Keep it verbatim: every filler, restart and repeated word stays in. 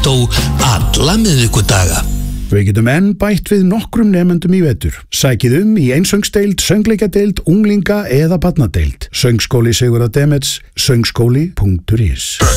Strætó alla miðvikudaga. Við getum enn bætt við nokkrum nemendum í vetur. Sækið um í einsöngsdeild, söngleikjadeild, unglinga eða barnadeild. Söngskóli Sigurðar Demets, söngskóli punktur is